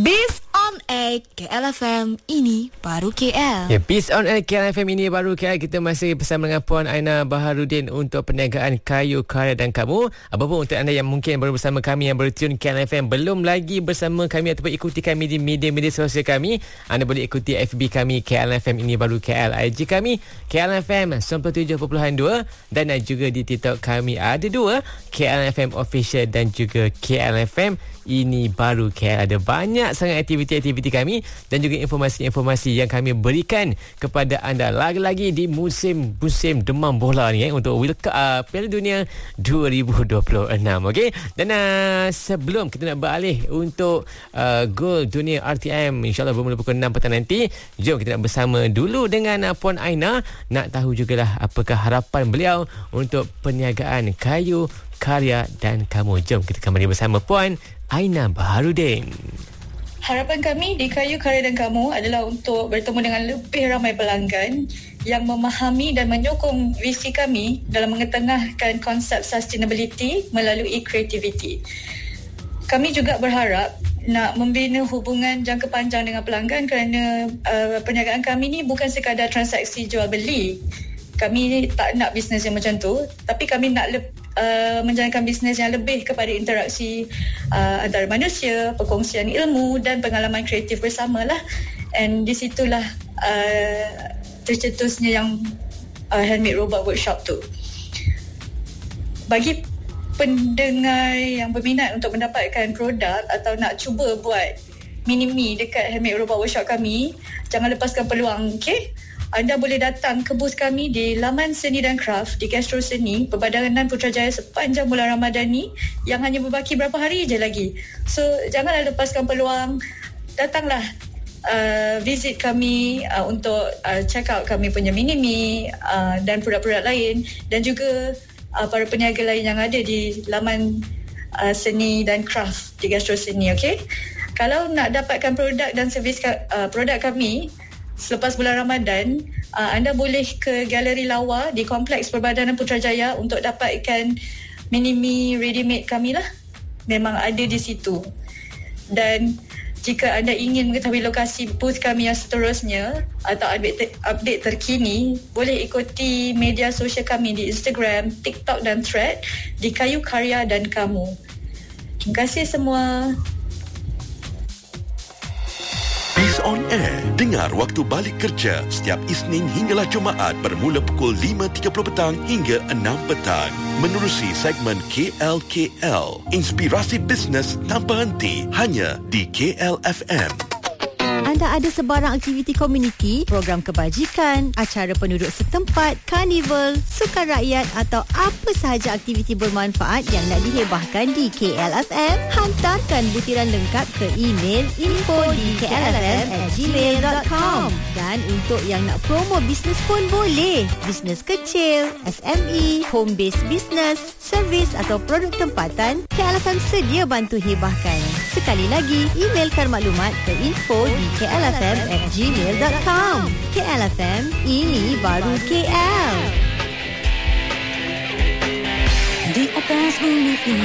Biz on Air KLFM, ini baru KL. Ya, Biz on Air KLFM, ini baru KL. Kita masih bersama dengan Puan Aina Baharudin untuk perniagaan kayu, karya dan kamu. Apa-apa untuk anda yang mungkin baru bersama kami, yang baru tune KLFM, belum lagi bersama kami ataupun ikuti kami di media-media sosial kami, anda boleh ikuti FB kami KLFM ini baru KL, IG kami KLFM 97.2, dan juga di TikTok kami ada dua, KLFM Official dan juga KLFM ini baru KL. Ada banyak sangat aktiviti-aktiviti kami dan juga informasi-informasi yang kami berikan kepada anda lagi-lagi di musim demam bola ni untuk World Cup Piala Dunia 2026. Okey, dan sebelum kita nak beralih untuk gol dunia RTM, insyaAllah bermula pukul 6 petang nanti, jom kita nak bersama dulu dengan Puan Aina, nak tahu jugalah apakah harapan beliau untuk perniagaan kayu, karya dan kamu. Jom kita kembali bersama Puan Aina Baharudin. Harapan kami di Kayu, Karya dan Kamu adalah untuk bertemu dengan lebih ramai pelanggan yang memahami dan menyokong visi kami dalam mengetengahkan konsep sustainability melalui kreativiti. Kami juga berharap nak membina hubungan jangka panjang dengan pelanggan kerana perniagaan kami ni bukan sekadar transaksi jual beli. Kami tak nak bisnes yang macam tu, tapi kami nak menjalankan bisnes yang lebih kepada interaksi antara manusia, perkongsian ilmu dan pengalaman kreatif bersamalah. And di situlah tercetusnya yang Handmade Robot Workshop tu. Bagi pendengar yang berminat untuk mendapatkan produk atau nak cuba buat mini-me dekat Handmade Robot Workshop kami, jangan lepaskan peluang, okey? Anda boleh datang ke booth kami di Laman Seni dan Kraft di Gastro Seni, Perbadanan Putrajaya sepanjang bulan Ramadan ni yang hanya berbaki berapa hari je lagi. So, janganlah lepaskan peluang. Datanglah visit kami untuk check out kami punya mini-me dan produk-produk lain, dan juga para peniaga lain yang ada di Laman Seni dan Kraft di Gastro Seni, okey? Kalau nak dapatkan produk dan servis produk kami selepas bulan Ramadan, anda boleh ke Galeri Lawa di Kompleks Perbadanan Putrajaya untuk dapatkan mini-me ready-made kami lah. Memang ada di situ. Dan jika anda ingin mengetahui lokasi booth kami yang seterusnya atau update terkini, boleh ikuti media sosial kami di Instagram, TikTok dan Thread di Kayu, Karya dan Kamu. Terima kasih semua. Biz on Air. Dengar waktu balik kerja setiap Isnin hinggalah Jumaat bermula pukul 5.30 petang hingga 6 petang. Menerusi segmen KLKL. Inspirasi bisnes tanpa henti hanya di KLFM. Anda ada sebarang aktiviti komuniti, program kebajikan, acara penduduk setempat, karnival, sukan rakyat atau apa sahaja aktiviti bermanfaat yang nak dihebahkan di KLFM, hantarkan butiran lengkap ke email info@klfm@gmail.com. Dan untuk yang nak promo bisnes pun boleh. Bisnes kecil, SME, home-based business, servis atau produk tempatan, KLFM sedia bantu hebahkan. Sekali lagi, emailkan maklumat ke info@klfm@gmail.com. KLFM, ini baru KL. Di atas bumi ini